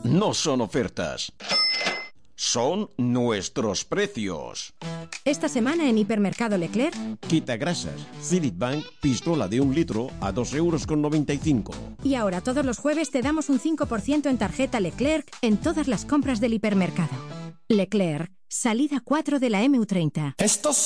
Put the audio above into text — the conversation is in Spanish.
No son ofertas. Son nuestros precios. Esta semana en Hipermercado Leclerc. Quita grasas. Philip Bank, pistola de 1 litro a 2,95 €. Y ahora todos los jueves te damos un 5% en tarjeta Leclerc en todas las compras del hipermercado. Leclerc, salida 4 de la MU30.